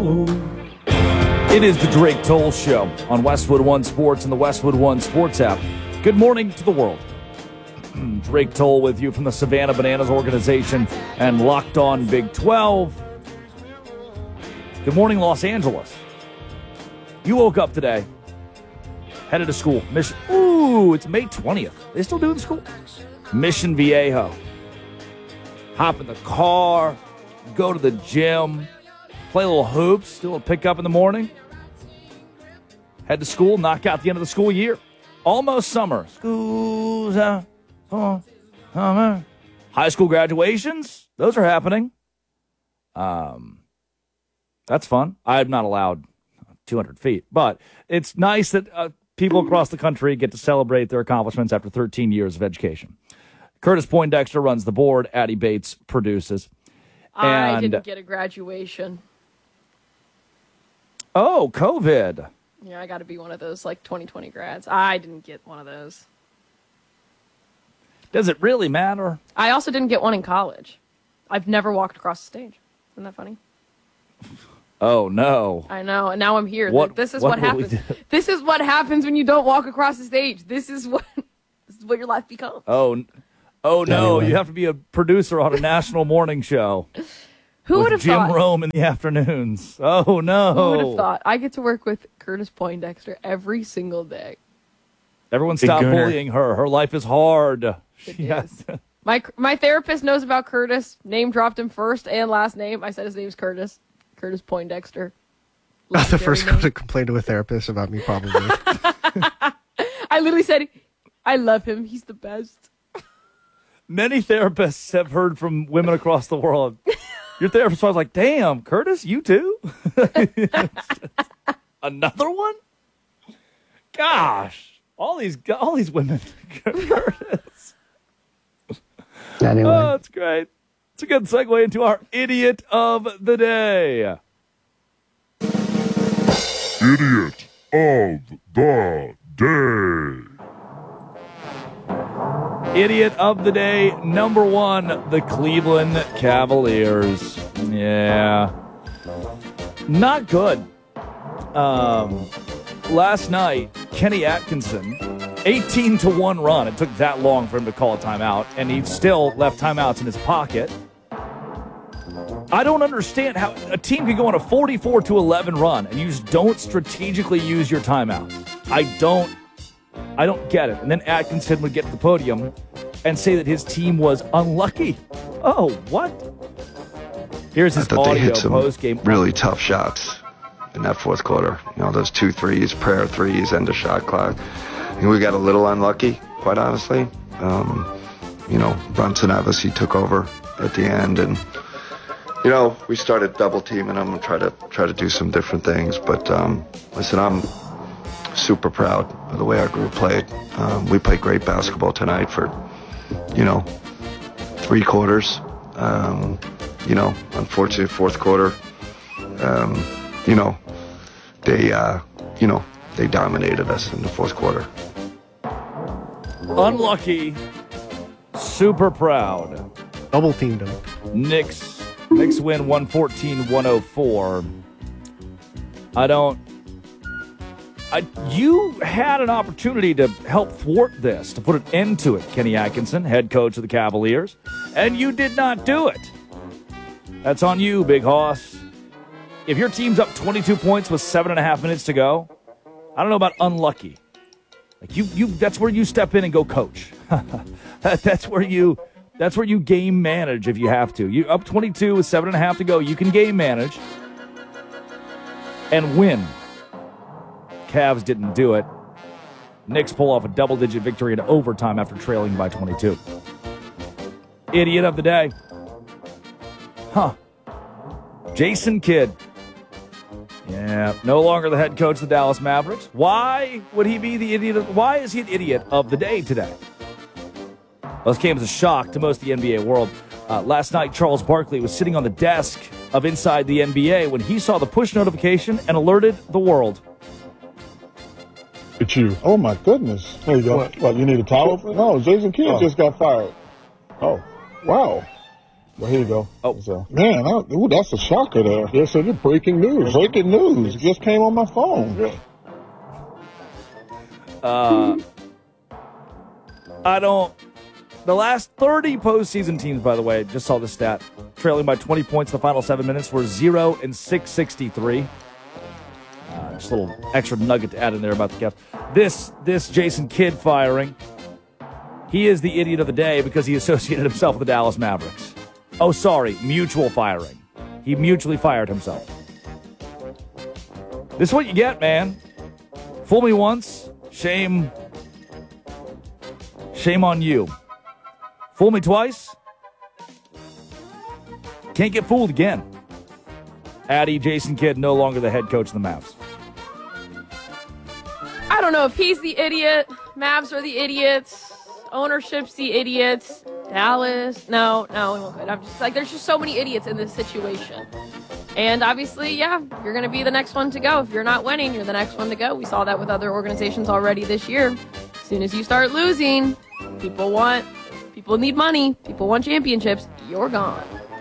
It is the Drake Toll Show on Westwood One Sports and the Westwood One Sports app. Good morning to the world. Drake Toll with you from the Savannah Bananas organization and Locked On Big 12. Good morning, Los Angeles. You woke up today, headed to school. It's May 20th. They still doing school? Mission Viejo. Hop in the car, go to the gym, play a little hoops, do a little pickup in the morning. Head to school, knock out the end of the school year. Almost summer. School's out for summer. High school graduations, those are happening. That's fun. I'm not allowed 200 feet, but it's nice that people across the country get to celebrate their accomplishments after 13 years of education. Curtis Poindexter runs the board. Addie Bates produces. I didn't get a graduation. Oh, COVID. Yeah, I got to be one of those, 2020 grads. I didn't get one of those. Does it really matter? I also didn't get one in college. I've never walked across the stage. Isn't that funny? Oh, no. I know, and now I'm here. This is what what happens. This is what happens when you don't walk across the stage. This is what your life becomes. Oh no, you have to be a producer on a national morning show. Who would have thought? Jim Rome in the afternoons. Oh, no. Who would have thought? I get to work with Curtis Poindexter every single day. Everyone stop bullying her. Her life is hard. Yes. My therapist knows about Curtis. Name dropped him first and last name. I said his name's Curtis. Curtis Poindexter. Not the first time to complain to a therapist about me, probably. I literally said, I love him. He's the best. Many therapists have heard from women across the world. Your therapist was like, damn, Curtis, you too? Another one? Gosh, all these women. Curtis. Anyway. Oh, that's great. It's a good segue into our Idiot of the Day. Idiot of the Day. Idiot of the Day, number one, the Cleveland Cavaliers. Yeah. Not good. Last night, Kenny Atkinson, 18-1 run. It took that long for him to call a timeout, and he still left timeouts in his pocket. I don't understand how a team could go on a 44-11 run, and you just don't strategically use your timeouts. I don't get it. And then Atkinson would get to the podium and say that his team was unlucky. Oh, what? Here's his audio post-game. Really tough shots in that fourth quarter. Those 2 threes, prayer threes, end of shot clock. And we got a little unlucky, quite honestly. Brunson obviously took over at the end, and we started double teaming him and try to do some different things. But listen, I'm super proud of the way our group played. We played great basketball tonight for 3 quarters. Unfortunately, fourth quarter, they dominated us in the fourth quarter. Unlucky, super proud. Double teamed him. Knicks win 114-104. You had an opportunity to help thwart this, to put an end to it, Kenny Atkinson, head coach of the Cavaliers, and you did not do it. That's on you, Big Hoss. If your team's up 22 points with 7.5 minutes to go, I don't know about unlucky. That's where you step in and go coach. That's where you game manage if you have to. You up 22 with 7.5 to go, you can game manage and win. Cavs didn't do it. Knicks pull off a double-digit victory in overtime after trailing by 22. Idiot of the day. Jason Kidd. Yeah, no longer the head coach of the Dallas Mavericks. Why would he be the idiot? Why is he an idiot of the day today? Well, this came as a shock to most of the NBA world. Last night, Charles Barkley was sitting on the desk of Inside the NBA when he saw the push notification and alerted the world. It's you. Oh, my goodness. There you go. What, you need a towel? No, Jason Kidd just got fired. Oh, wow. Well, here you go. Oh. So, man, that's a shocker there. Yes, sir. Breaking news. Breaking news. It just came on my phone. Yeah. The last 30 postseason teams, by the way, just saw the stat, trailing by 20 points in the final 7 minutes, were 0-663. Just a little extra nugget to add in there about the Cavs. This Jason Kidd firing, he is the idiot of the day because he associated himself with the Dallas Mavericks. Oh, sorry, mutual firing. He mutually fired himself. This is what you get, man. Fool me once, shame on you. Fool me twice, can't get fooled again. Addy, Jason Kidd, no longer the head coach of the Mavs. I don't know if he's the idiot. Mavs are the idiots. Ownership's the idiots. Dallas. No, we won't go. I'm just like, there's just so many idiots in this situation. And obviously, yeah, you're going to be the next one to go. If you're not winning, you're the next one to go. We saw that with other organizations already this year. As soon as you start losing, people need money, people want championships, you're gone.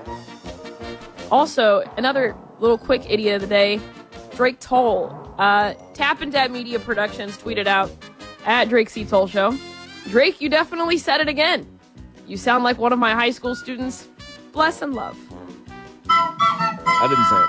Also, another little quick idiot of the day, Drake Toll. Tap and Dab Media Productions tweeted out at Drake C. Toll Show, Drake, you definitely said it again. You sound like one of my high school students. Bless and love. I didn't say it.